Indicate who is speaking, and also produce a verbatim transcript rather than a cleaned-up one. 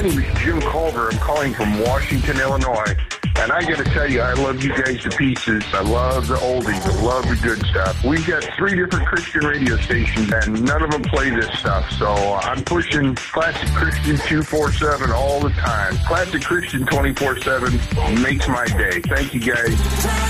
Speaker 1: name is Jim Culver. I'm calling from Washington, Illinois. And I got to tell you, I love you guys to pieces. I love the oldies. I love the good stuff. We've got three different Christian radio stations, and none of them play this stuff. So I'm pushing Classic Christian two forty-seven all the time. Classic Christian twenty-four seven makes my day. Thank you, guys.